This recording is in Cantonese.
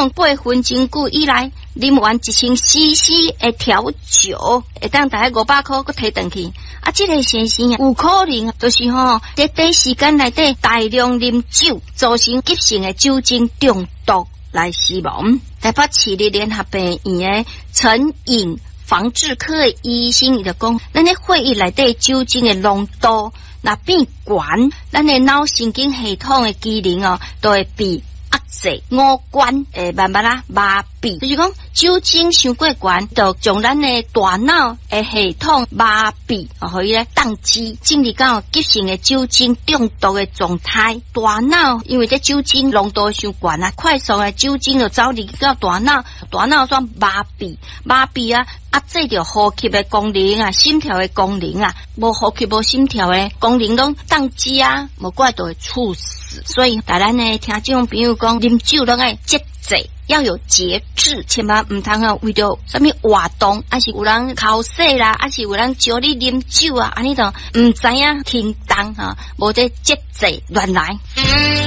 用8分钟久以来，啉完1000cc 的调酒，会当大概500块，佮摕回去。啊，这个先生有可能就是在短时间内底大量啉酒，造成急性的酒精中毒来死亡。台北市立联合病院的成瘾防治科的医生伊就讲，咱的血液内底酒精的浓度若变悬，咱的脑神经系统的机能都会变压制，五官慢慢麻痹，就是讲酒精伤过悬，就将咱的大脑的系统麻痹，互伊咧宕机，进入到急性的酒精中毒的状态。大脑因为这酒精浓度伤悬啊，快速的酒精就走入到大脑，大脑算麻痹啊，压制着呼吸的功能啊，心跳的功能啊，无呼吸无心跳的功能拢宕机啊，无怪就会猝死。所以大咱呢听众朋友讲，啉酒拢爱节制，要有节制，千万唔通为着什么活动，还是有人考试啦，还是有人招你啉酒啊，安尼就唔知影轻重无得节制乱来。